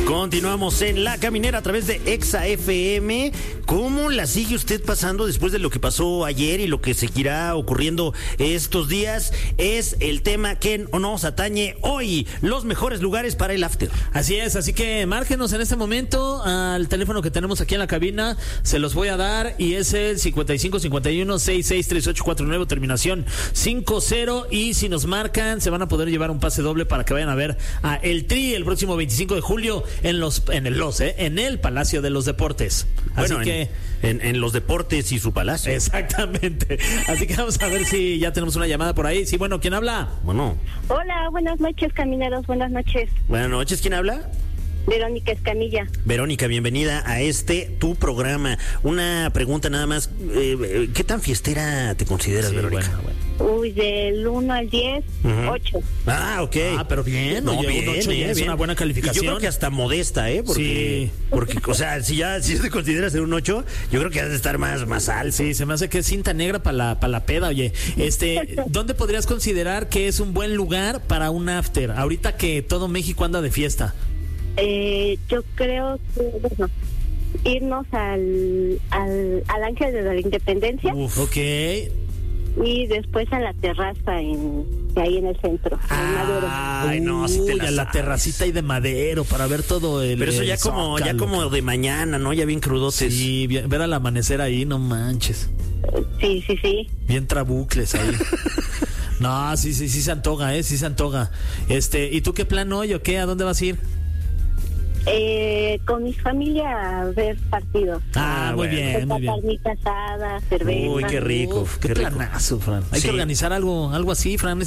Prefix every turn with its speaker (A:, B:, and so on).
A: Continuamos en La Caminera a través de Exa FM. ¿Cómo la sigue usted pasando después de lo que pasó ayer y lo que seguirá ocurriendo estos días? Es el tema que nos atañe hoy, los mejores lugares para el after.
B: Así es, así que márgenos en este momento al teléfono que tenemos aquí en la cabina, se los voy a dar y es el 5551-663849, terminación 50, y si nos marcan se van a poder llevar un pase doble para que vayan a ver a El Tri el próximo 25 de julio en el Palacio de los Deportes.
A: Bueno,
B: así que
A: en los deportes y su palacio.
B: exactamente. Así que vamos a ver si ya tenemos una llamada por ahí. Sí, bueno, ¿quién habla?
A: Bueno.
C: Hola, buenas noches, camineros, buenas noches.
A: Buenas noches, ¿quién habla?
C: Verónica Escamilla.
A: Verónica, bienvenida a tu programa. Una pregunta nada más, ¿qué tan fiestera te consideras,
B: Sí,
A: Verónica?
B: bueno.
C: Uy, del 1 al 10, 8.
A: Ah, ok.
B: Ah, pero bien,
A: No,
B: oye,
A: bien,
B: un 8 ya es
A: bien.
B: una buena
A: Y
B: calificación.
A: yo creo que hasta modesta, Porque,
B: Sí.
A: porque, o sea, si te consideras un 8, yo creo que has de estar más alto.
B: Sí, se me hace que es cinta negra para la peda, oye. ¿Dónde podrías considerar que es un buen lugar para un after? Ahorita que todo México anda de fiesta.
C: Yo creo que, bueno, irnos al Ángel de la Independencia.
B: Uf, ok.
C: Y después a la terraza que hay en el centro. en Madero.
A: Ay, no, si te
B: Uy, a la
A: sabes.
B: terracita y de Madero para ver todo el.
A: Pero eso
B: el
A: ya
B: Zócalo.
A: como de mañana, ¿no? Ya bien crudotes.
B: Sí, ver al amanecer ahí, no manches.
C: Sí.
B: Bien trabucles ahí. No, sí se antoja, sí se antoja. ¿Y tú qué plan hoy o qué? ¿A dónde vas a ir?
C: Con mi familia a ver partidos.
B: Muy
A: bueno.
B: bien, muy bien.
C: Carnita asada, cerveza.
A: Uy, qué rico.
B: Uf, qué
A: qué rico.
B: planazo, Fran. Hay
A: Sí.
B: que organizar algo así, Fran.